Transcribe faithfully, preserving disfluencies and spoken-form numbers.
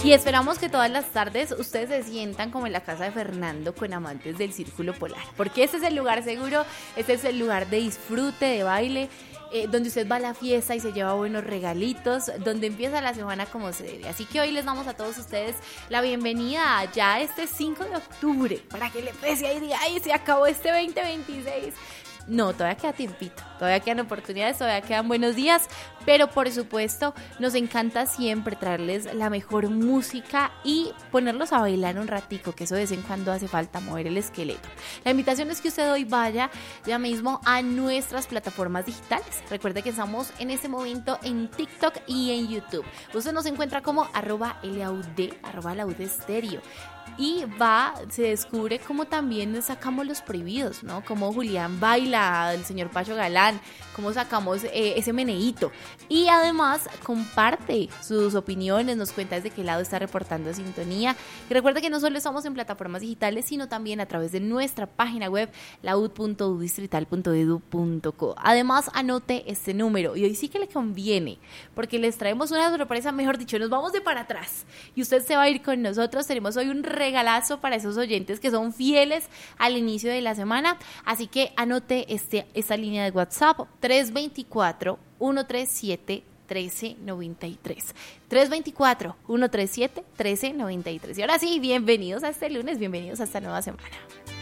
Y esperamos que todas las tardes ustedes se sientan como en la casa de Fernando con amantes del Círculo Polar, porque este es el lugar seguro, este es el lugar de disfrute, de baile, eh, donde usted va a la fiesta y se lleva buenos regalitos, donde empieza la semana como se debe. Así que hoy les damos a todos ustedes la bienvenida ya este cinco de octubre, para que le pese ahí y diga, ay, se acabó este veinte veintiséis. No, todavía queda tiempito, todavía quedan oportunidades, todavía quedan buenos días, pero por supuesto nos encanta siempre traerles la mejor música y ponerlos a bailar un ratico, que eso de vez en cuando hace falta, mover el esqueleto. La invitación es que usted hoy vaya ya mismo a nuestras plataformas digitales. Recuerde que estamos en este momento en TikTok y en YouTube. Usted nos encuentra como arroba laud, arroba laud estéreo. Y va, se descubre cómo también sacamos los prohibidos, ¿no? Cómo Julián baila, el señor Pacho Galán, cómo sacamos eh, ese meneíto. Y además comparte sus opiniones, nos cuenta desde qué lado está reportando sintonía. Y recuerda que no solo estamos en plataformas digitales, sino también a través de nuestra página web, laud punto u distrital punto edu punto co. Además, anote este número, y hoy sí que le conviene, porque les traemos una sorpresa, mejor dicho, nos vamos de para atrás. Y usted se va a ir con nosotros, tenemos hoy un regalazo para esos oyentes que son fieles al inicio de la semana, así que anote este, esta línea de WhatsApp tres dos cuatro, uno tres siete, uno tres nueve tres tres dos cuatro, uno tres siete, uno tres nueve tres. Y ahora sí, bienvenidos a este lunes, bienvenidos a esta nueva semana.